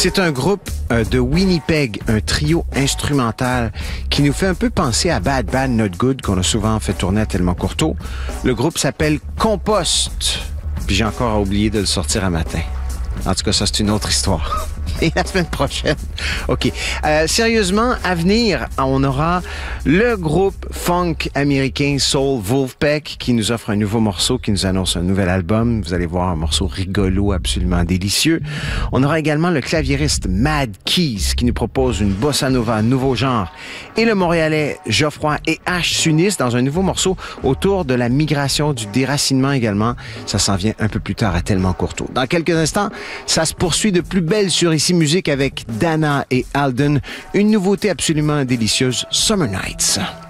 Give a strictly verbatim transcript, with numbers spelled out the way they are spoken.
C'est un groupe euh, de Winnipeg, un trio instrumental qui nous fait un peu penser à Bad Bad Not Good qu'on a souvent fait tourner à Tellement Courteau. Le groupe s'appelle Compost. Puis j'ai encore oublié de le sortir à matin. En tout cas, ça, c'est une autre histoire. Et la semaine prochaine. OK. Euh, sérieusement, à venir, on aura le groupe funk américain Soul Wolfpack qui nous offre un nouveau morceau, qui nous annonce un nouvel album. Vous allez voir un morceau rigolo, absolument délicieux. On aura également le claviériste Mad Keys qui nous propose une bossa nova, un nouveau genre. Et le Montréalais Geoffroy et H s'unissent dans un nouveau morceau autour de la migration, du déracinement également. Ça s'en vient un peu plus tard à Tellement Courteau. Dans quelques instants, ça se poursuit de plus belle sur Ici Musique avec Dana et Alden. Une nouveauté absolument délicieuse, Summer Nights.